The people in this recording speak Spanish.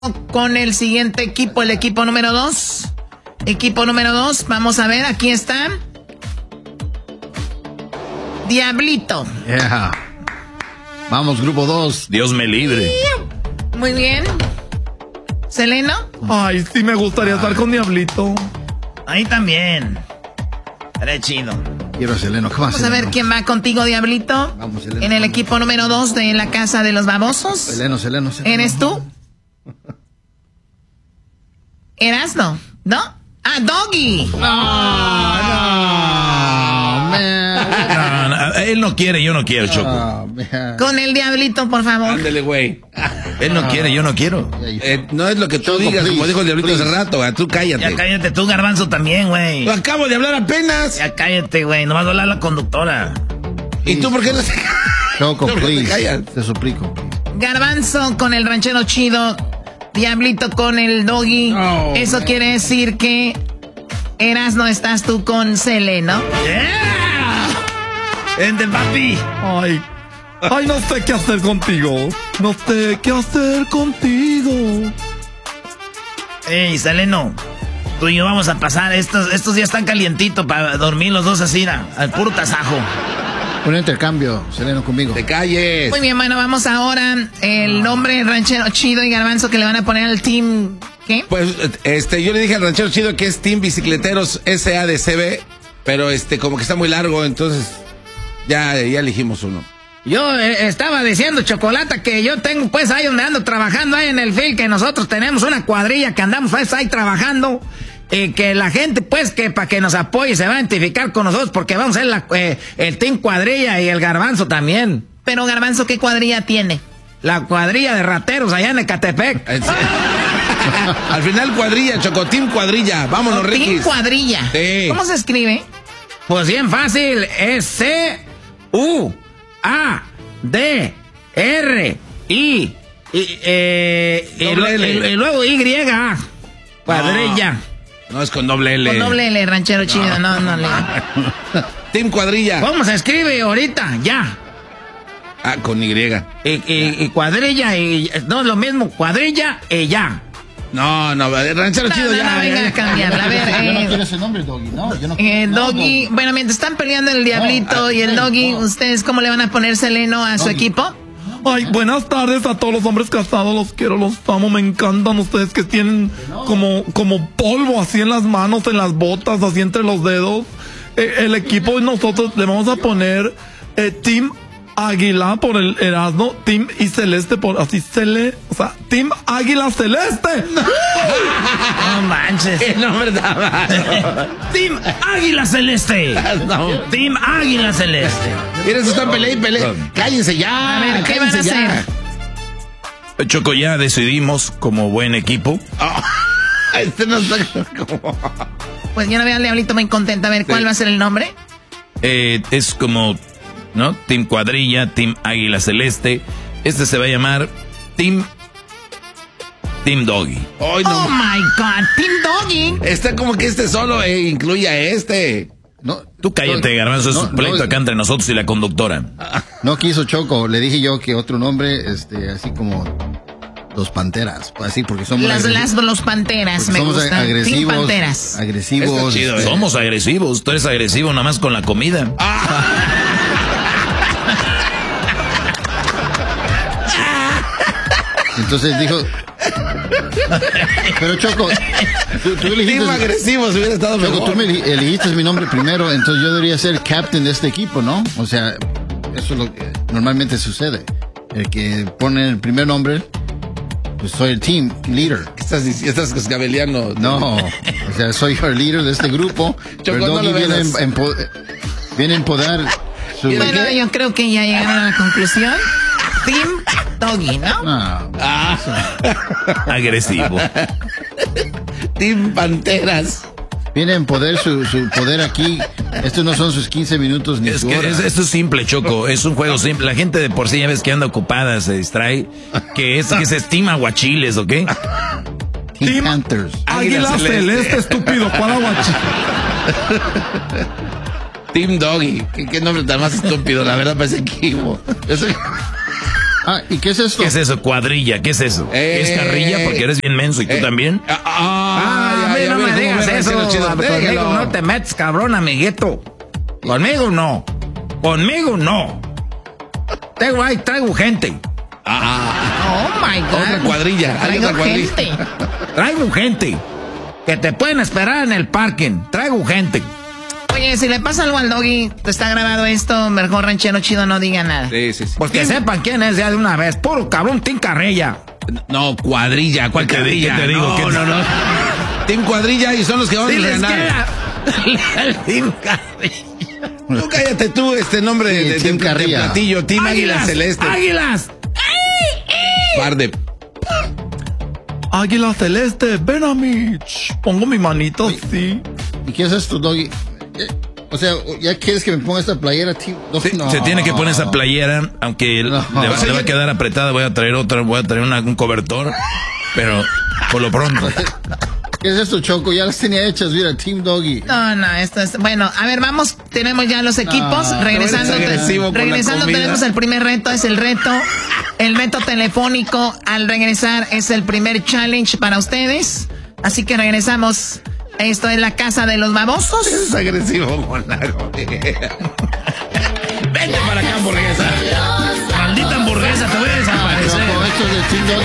con el siguiente equipo, el equipo número 2. Equipo número 2, vamos a ver, aquí está. Diablito. Yeah. Vamos, grupo 2. Dios me libre. Muy bien. ¿Seleno? Ay, sí me gustaría estar con Diablito. Ahí también. Estaré chido. Quiero a Seleno. Vamos a ver quién va contigo, Diablito. Vamos, Seleno. En el equipo número 2 de la Casa de los Babosos. Seleno. ¿Eres tú? ¿Erasno? ¿No? ¡Ah, Doggy! No, él no quiere, yo no quiero, Choco. Con el Diablito, por favor. Ándale, güey. Él no quiere, yo no quiero. No es lo que tú digas, como dijo el Diablito hace rato, güey. Tú cállate. Ya cállate tú, Garbanzo, también, güey. Lo acabo de hablar apenas. Ya cállate, güey. Nomás va a hablar la conductora. ¿Y tú por qué no te Choco, ¿Por qué please. te callas? Te suplico. Garbanzo con el ranchero chido. Diablito con el Doggy. No, Eso man. quiere decir que Erasno estás tú con Seleno. ¡Yeah! ¡Vente, papi! Ay, no sé qué hacer contigo. No sé qué hacer contigo. Ey, Seleno. Tú y yo vamos a pasar. Estos días están calientitos para dormir los dos así, al puro tasajo. Un intercambio, Seleno conmigo. Te calles. Muy bien, bueno, vamos ahora. El nombre ranchero chido y Garbanzo que le van a poner al team. ¿Qué? Pues, yo le dije al ranchero chido que es Team Bicicleteros SADCB, pero como que está muy largo, entonces ya elegimos uno. Yo estaba diciendo, Chocolata, que yo tengo pues ahí donde ando trabajando ahí en el field, que nosotros tenemos una cuadrilla que andamos pues ahí trabajando, que la gente pues que para que nos apoye se va a identificar con nosotros porque vamos a ser el team cuadrilla y el Garbanzo también. Pero Garbanzo, ¿qué cuadrilla tiene? La cuadrilla de rateros allá en Ecatepec. Al final cuadrilla, Choco, Team Cuadrilla. Vámonos, Ricky. Team cuadrilla. Sí. ¿Cómo se escribe? Pues bien fácil, es C-U-A-D-R-I y luego Y. Cuadrilla. No, es con doble L. Con doble L, ranchero chido, no le. Team Cuadrilla. ¿Cómo se escribe ahorita? Ya. Ah, con Y. Y cuadrilla, no es lo mismo, cuadrilla y ya. No, ranchero chido ya. Venga a cambiarla. A ver, Yo no quiero ese nombre, Doggy. No, yo no quiero. Doggy, bueno, mientras están peleando el Diablito y el Doggy, ¿ustedes cómo le van a poner Seleno a su equipo? Ay, buenas tardes a todos los hombres casados, los quiero, los amo, me encantan ustedes que tienen como polvo así en las manos, en las botas, así entre los dedos. El equipo y nosotros le vamos a poner Team Águila por el Erasno, Team y Celeste por así o sea, Team Águila Celeste. No manches. ¿Qué nombre daba? Team Águila Celeste. No. Team Águila Celeste. Miren, se están peleando y peleando. Cállense ya. A ver, ¿qué van a cállense ya. hacer? Choco, ya decidimos como buen equipo. No está como... Pues yo no veo al Diablito muy contenta. A ver, ¿cuál va a ser el nombre? Es como, ¿no? Team Cuadrilla, Team Águila Celeste. Este se va a llamar Team Doggy. Ay, Oh my God, Team Doggy. Está como que solo incluye a este. No, Tú cállate, Garbanzo, es un pleito acá entre nosotros y la conductora. No quiso Choco, le dije yo que otro nombre, así como los Panteras, así porque somos Los Panteras, porque me somos gustan. agresivos, Team Panteras. agresivos. Está chido, Somos agresivos, tú eres agresivo nada más con la comida. Entonces dijo, pero Choco, tú elegiste, Team agresivo, si hubiera estado Choco, mejor. tú me elegiste mi nombre primero, entonces yo debería ser captain de este equipo, ¿no? O sea, eso es lo que normalmente sucede. El que pone el primer nombre, pues soy el team leader. Estás cascabeleando. No, o sea, soy el líder de este grupo. Choco, Pero no Doggy lo viene veas. viene a empoderar su... Bueno, yo creo que ya llegaron a la conclusión. Team Doggy, ¿no? No, Agresivo. Team Panteras. viene a empoderar su poder aquí. Estos no son sus 15 minutos ni Es su que hora. esto es simple, Choco. Es un juego simple. La gente de por sí ya ves que anda ocupada, se distrae. Que se estima aguachiles, ¿ok? Team Panthers. Águila Celeste, estúpido, ¿cuál aguachi? Team Doggy. ¿Qué nombre tan más estúpido? La verdad parece equipo. ¿Y qué es esto? ¿Qué es eso? Cuadrilla, ¿qué es eso? ¿Es carrilla? Porque eres bien menso y tú también. A mí no me digas eso. Conmigo no te metes, cabrón, amiguito. Conmigo no. Traigo gente. Oh my God. Otra cuadrilla. Traigo gente. Que te pueden esperar en el parking. Traigo gente. Oye, si le pasa algo al Doggy, está grabado esto, mejor Ranchero Chido no diga nada. Sí. Pues que sepan quién es ya de una vez. Puro cabrón, Team Carrilla. No, cuadrilla. ¿Cuál cuadrilla? ¿Qué te digo? No. Team Cuadrilla y son los que van a ganar. El Team Carrilla. Tú cállate tú, nombre de platillo. Team Águila Celeste. ¡Águilas! Par de... Águila Celeste, ven a mí. Pongo mi manito así. ¿Y qué es esto, Doggy? O sea, ¿ya quieres que me ponga esta playera, tío? Se tiene que poner esa playera, aunque le va a quedar apretada. Voy a traer otra, un cobertor, pero por lo pronto. ¿Qué es esto, Choco? Ya las tenía hechas, mira, Team Doggy. No, esto es... Bueno, a ver, vamos, tenemos ya los equipos. Regresando tenemos el primer reto, es el reto telefónico. Al regresar es el primer challenge para ustedes. Así que regresamos. Esto es la casa de los babosos. Es agresivo, Monaco. Vente para acá, hamburguesa. Maldita hamburguesa, te voy a desaparecer. Esto es de Team Doggy.